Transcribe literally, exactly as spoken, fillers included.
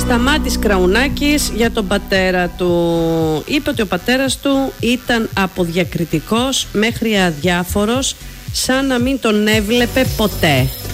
Σταμάτης Κραουνάκης για τον πατέρα του. Είπε ότι ο πατέρας του ήταν αποδιακριτικός μέχρι αδιάφορος, σαν να μην τον έβλεπε ποτέ.